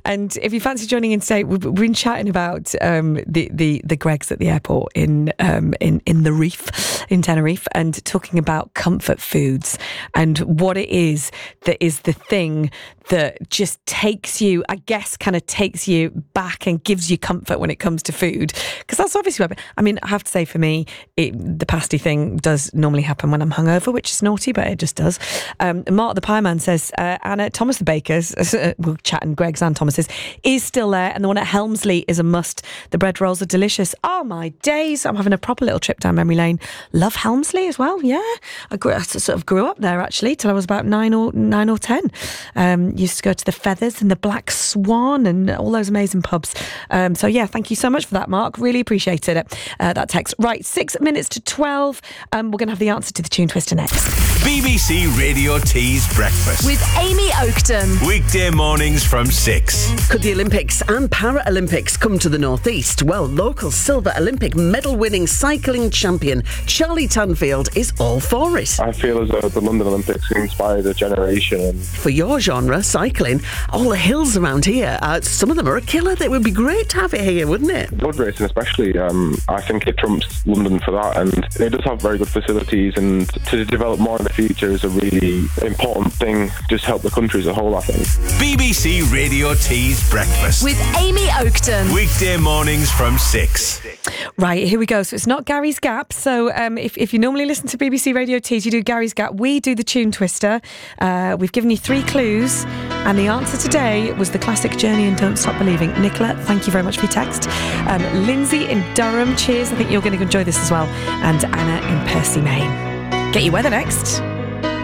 And if you fancy joining in today, we've been chatting about the Greggs at the airport in the Reef, in Tenerife, and talking about comfort foods and what it is that is the thing that just takes you, I guess, kind of takes you back and gives you comfort when it comes to food. Because that's obviously what I mean, I have to say for me, the pasty thing does normally happen when I'm hungover, which is naughty, but it just does. Mark the Pie Man says, Anna, Thomas the Baker's, we're chatting Greggs and Thomas's, is still there, and the one at Helmsley is a must. The bread rolls are delicious. Oh my days, I'm having a proper little trip down memory lane. Love Helmsley as well, yeah. I sort of grew up there actually till I was about 9 or 10. Used to go to the Feathers and the Black Swan and all those amazing pubs. So yeah, thank you so much for that, Mark. Really appreciated it. That text. Right, 6 minutes to 12. We're going to have the answer to the tune twister next. BBC Radio T's Breakfast with Amy Oakton. Weekday mornings from 6. Could the Olympics and Paralympics come to the Northeast? Well, local silver Olympic medal-winning cycling champion Charlie Tanfield is all for it. I feel as though the London Olympics inspired a generation. For your genre, cycling, all the hills around here, some of them are a killer. It would be great to have it here, wouldn't it? Road racing especially, I think it trumps London for that, and it does have very good facilities, and to develop more in the future is a really important thing, just help the country as a whole, I think. BBC Radio T's Breakfast with Amy Oakton. Weekday mornings from 6. Right, here we go. So it's not Gary's Gap. So if you normally listen to BBC Radio T's, you do Gary's Gap. We do the tune twister. We've given you 3 clues, and the answer today was the classic Journey and Don't Stop Believing. Nicola, thank you very much for your text. Lindsay in Durham, cheers. I think you're going to enjoy this as well. And Anna in Percy, Maine. Get your weather next.